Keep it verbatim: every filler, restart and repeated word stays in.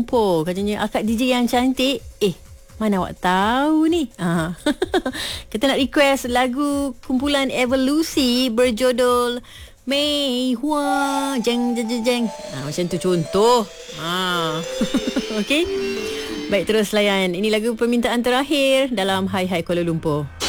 Lumpur. Katanya akak D J yang cantik. Eh, mana awak tahu ni? Ha. Kita nak request lagu kumpulan Evolusi berjudul Mei Hua Jeng Jeng Jeng Jeng. Ha, macam tu contoh. Ha. Okey. Baik, terus layan. Ini lagu permintaan terakhir dalam Hai Hai Kuala Lumpur.